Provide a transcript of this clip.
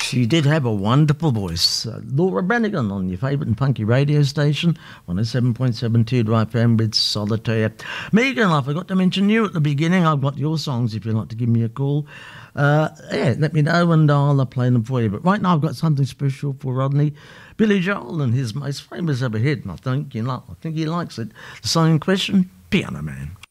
She did have a wonderful voice. Laura Branigan on your favourite and punky radio station, 107.72 Drive FM with Solitaire. Megan, I forgot to mention you at the beginning. I've got your songs if you'd like to give me a call. Let me know and I'll play them for you. But right now I've got something special for Rodney. Billy Joel and his most famous ever hit, and I think he likes it. The song in question, Piano Man.